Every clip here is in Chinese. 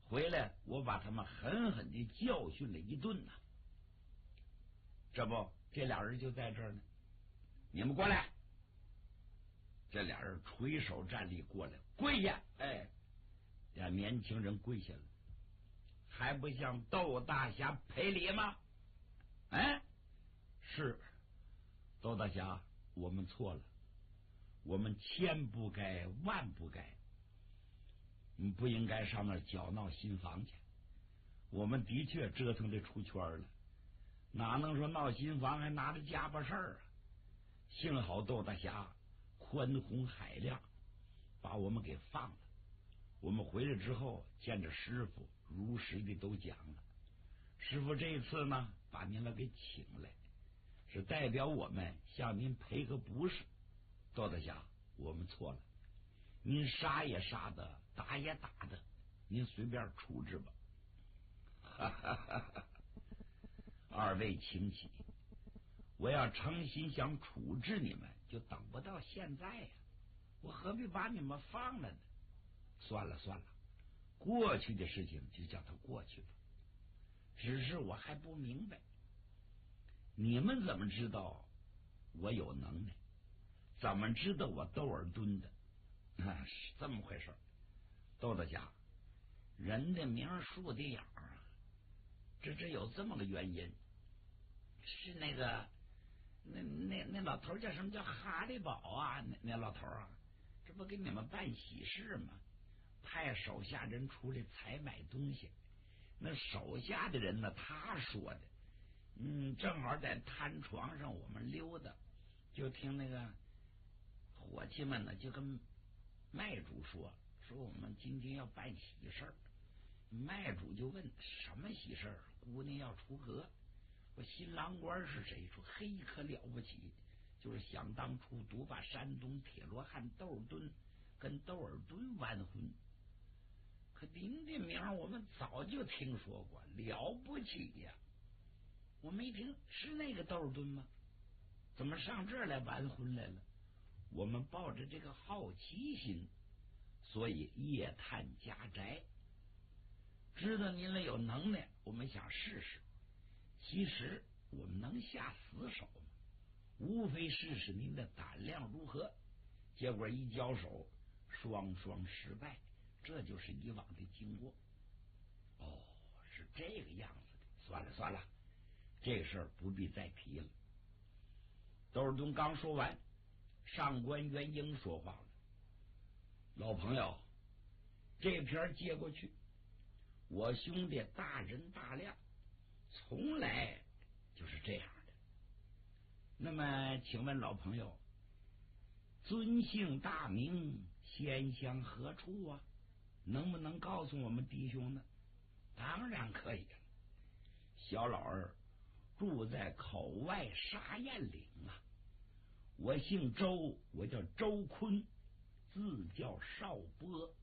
回来我把他们狠狠的教训了一顿呐。这不，这俩人就在这儿呢，你们过来。这俩人垂手站立过来，跪下。哎，俩年轻人跪下了，还不向窦大侠赔礼吗？哎，是窦大侠，我们错了，我们千不该万不该，你不应该上那搅闹新房去。我们的确折腾的出圈了，哪能说闹新房还拿着家伙事儿啊？幸好窦大侠宽宏海量，把我们给放了。我们回来之后见着师傅，如实的都讲了。师傅这一次呢，把您了给请来，是代表我们向您赔个不是。窦大侠，我们错了，您杀也杀的，打也打的，您随便处置吧。哈哈哈哈！二位请起，我要诚心想处置你们，就等不到现在呀，我何必把你们放了呢？算了算了，过去的事情就叫它过去吧。只是我还不明白，你们怎么知道我有能耐？怎么知道我窦尔敦的？是这么回事。窦大侠，人的名树的眼儿，这有这么个原因，是那个那老头叫什么？叫哈利堡啊？那老头啊，这不给你们办喜事吗？派手下人出来采买东西，那手下的人呢，他说的，正好在摊床上我们溜达，就听那个伙计们呢就跟卖主说我们今天要办喜事儿。卖主就问什么喜事儿？姑娘要出阁。我新郎官是谁？说嘿，可了不起，就是想当初独把山东铁罗汉窦尔敦跟窦尔敦完婚。可您的名我们早就听说过，了不起呀！我没听是那个窦尔敦吗？怎么上这儿来完婚来了？我们抱着这个好奇心，所以夜探家宅，知道您了有能耐，我们想试试。其实我们能下死手吗？无非试试您的胆量如何。结果一交手，双双失败，这就是以往的经过。哦，是这个样子的。算了算了，这事儿不必再提了。窦尔敦刚说完，上官元英说话了：“老朋友，这篇接过去。我兄弟大人大量，从来就是这样的。那么，请问老朋友，尊姓大名，仙乡何处啊？能不能告诉我们弟兄呢？”当然可以了。小老儿住在口外沙燕岭啊。我姓周，我叫周坤，字叫少波。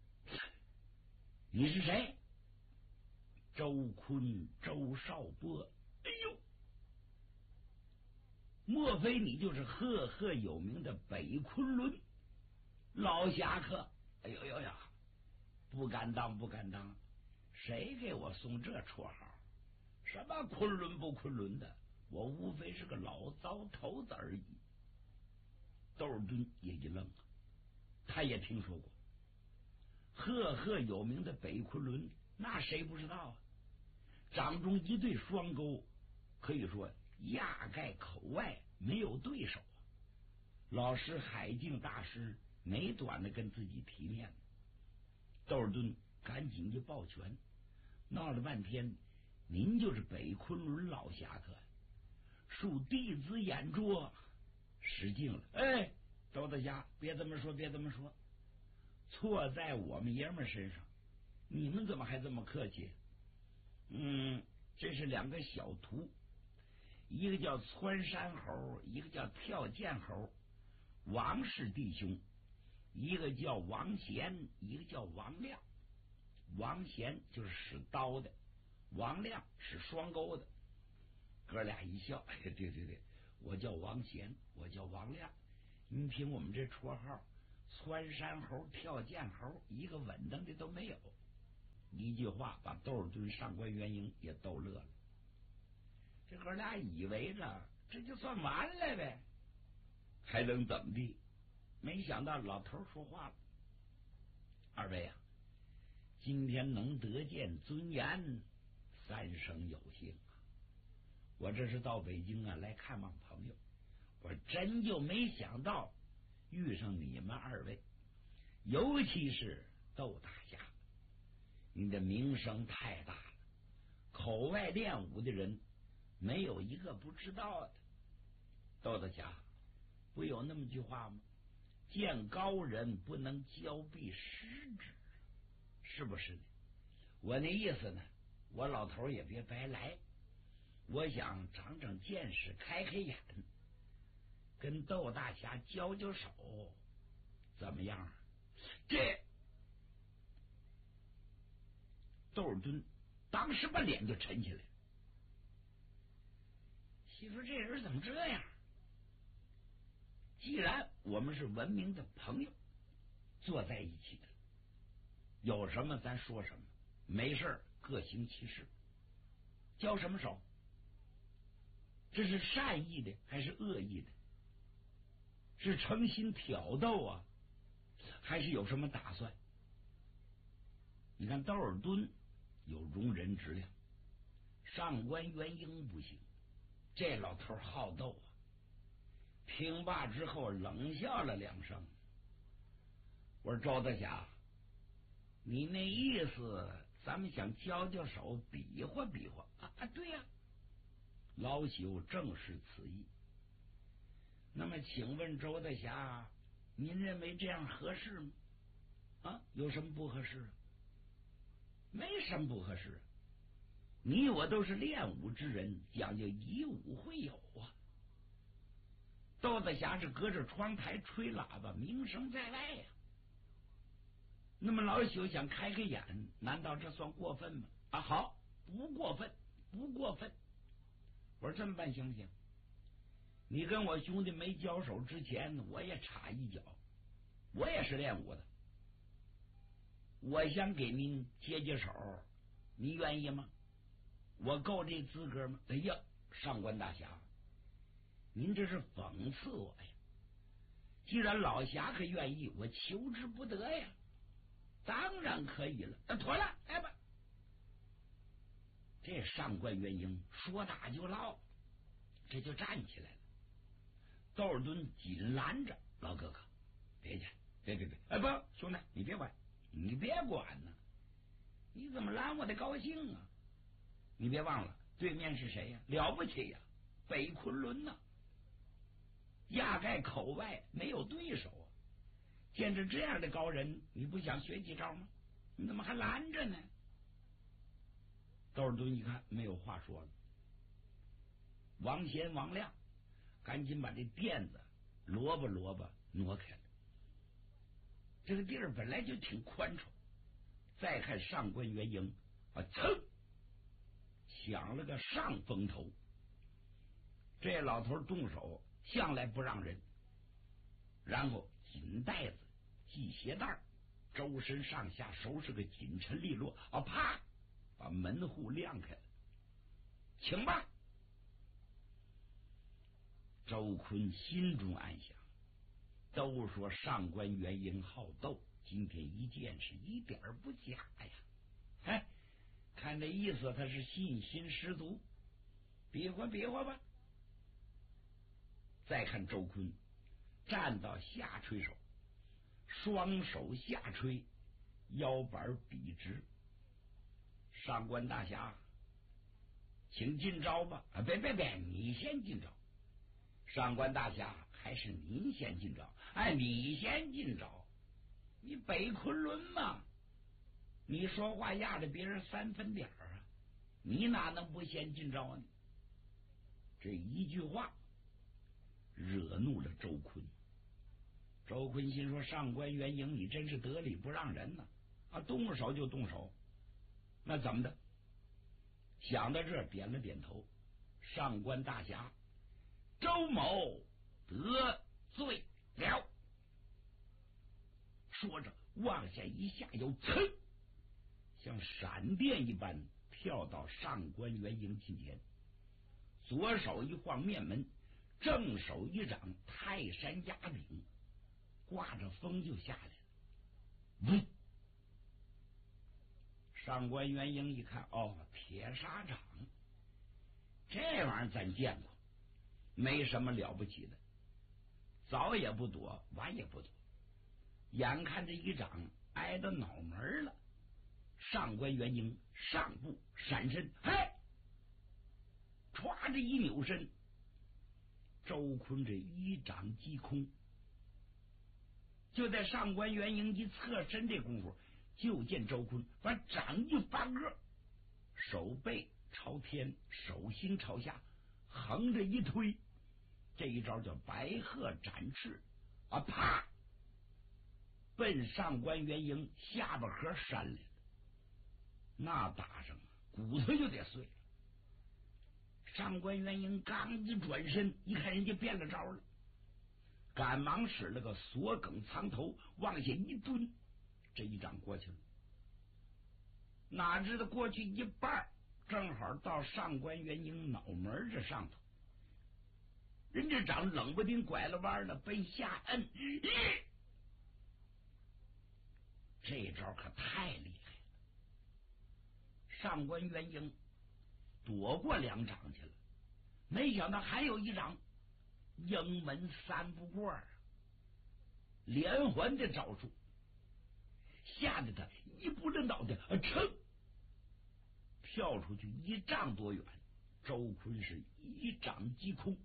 你是谁？周坤，周少波。哎呦，莫非你就是赫赫有名的北昆仑老侠客？哎呦呦呀，不敢当不敢当，谁给我送这绰号？什么昆仑不昆仑的，我无非是个老糟头子而已。窦尔敦也一愣，他也听说过赫赫有名的北昆仑，那谁不知道啊？掌中一对双钩，可以说压盖口外没有对手啊。老师海静大师没短的跟自己提面，窦尔敦赶紧一抱拳，闹了半天，您就是北昆仑老侠客，恕弟子眼拙，失敬了。哎，窦大侠，别这么说，别这么说，错在我们爷们身上，你们怎么还这么客气？这是两个小徒，一个叫窜山猴，一个叫跳涧猴，王氏弟兄，一个叫王贤，一个叫王亮。王贤就是使刀的，王亮使双钩的。哥俩一笑，哎，对对对，我叫王贤，我叫王亮。您听我们这绰号，窜山猴、跳涧猴，一个稳当的都没有。 一句话把窦尔敦、上官元英也逗乐了。这哥俩以为着这就算完了呗，还能怎么地？没想到老头说话了：“二位啊，今天能得见尊严，三生有幸啊！我这是到北京啊来看望朋友，我真就没想到遇上你们二位，尤其是窦大侠，你的名声太大了，口外练武的人没有一个不知道的。窦大侠，不有那么句话吗？见高人不能交臂失之，是不是呢？我那意思呢，我老头也别白来，我想长长见识，开开眼，跟窦大侠交交手，怎么样？这窦尔敦当时把脸就沉起来，心说这人怎么这样？既然我们是文明的朋友，坐在一起的，有什么咱说什么，没事各行其事。交什么手？这是善意的还是恶意的？是诚心挑逗啊，还是有什么打算？你看窦尔敦有容人之量，上官元英不行，这老头好斗啊。听罢之后冷笑了两声，我说周大侠，你那意思咱们想交交手，比划比划啊？对呀，老朽正是此意。那么请问周大侠，您认为这样合适吗？啊，有什么不合适？没什么不合适，你我都是练武之人，讲究以武会友啊。窦大侠是隔着窗台吹喇叭，名声在外呀。那么老朽想开开眼，难道这算过分吗？啊，好，不过分，不过分。我说这么办行不行？你跟我兄弟没交手之前，我也插一脚，我也是练武的，我想给您接接手，你愿意吗？我够这资格吗？哎呀，上官大侠，您这是讽刺我呀！既然老侠可愿意，我求之不得呀。当然可以了，妥了，来吧。这上官元英说打就唠，这就站起来了。窦尔敦紧拦着老哥哥，别去，别，哎不，兄弟你别管，你别管呢，你怎么拦我的高兴啊？你别忘了，对面是谁呀？了不起呀，北昆仑呐，压盖口外没有对手啊！见着这样的高人，你不想学几招吗？你怎么还拦着呢？窦尔敦一看没有话说了，王贤、王亮赶紧把这垫子萝卜挪开了。这个地儿本来就挺宽敞，再看上官元英啊，噌抢了个上风头。这老头动手向来不让人，然后紧带子系鞋带，周身上下收拾个紧沉利落啊！啪，把门户亮开了，请吧。周坤心中暗想，都说上官元英好斗，今天一见是一点不假呀。哎，看这意思他是信心十足，比划比划吧。再看周坤站到下垂手，双手下垂，腰板笔直。上官大侠，请进招吧！啊，别，你先进招。上官大侠，还是您先进招？哎，你先进招。你北昆仑嘛，你说话压着别人3分点啊，你哪能不先进招呢？这一句话惹怒了周坤。周坤心说：上官元英，你真是得理不让人呢！啊，动手就动手，那怎么的？想到这儿，点了点头。上官大侠，周某得罪了。说着往下一下腰，噌， 像闪电一般跳到上官元英近前，左手一晃面门，正手一掌泰山压顶，刮着风就下来了。上官元英一看，哦，铁砂掌，这玩意儿咱见过，没什么了不起的，早也不躲，晚也不躲。眼看这一掌挨到脑门了，上官元英上步闪身，嘿，歘着一扭身，周坤这一掌击空。就在上官元英一侧身这功夫，就见周坤把掌一翻个，手背朝天，手心朝下，横着一推，这一招叫白鹤展翅啊！啪，奔上官元英下巴颏扇来了，那打上骨头就得碎了。上官元英刚一转身，一看人家变了招了，赶忙使了个锁梗藏头，往下一蹲，这一掌过去了。哪知道过去一半，正好到上官元英脑门这上头，人这掌冷不丁拐了弯了，奔下摁，这招可太厉害了。上官元英躲过两掌去了，没想到还有一掌，英门三不过啊，连环的招数，吓得他一不着脑袋，噌跳出去1丈多远。周坤是一掌击空，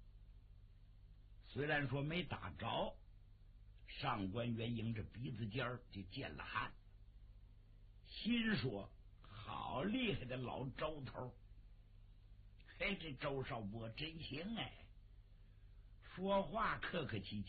虽然说没打着，上官元英这鼻子尖儿就见了汗，心说好厉害的老周头，嘿，这周少波真行哎，说话客客气气。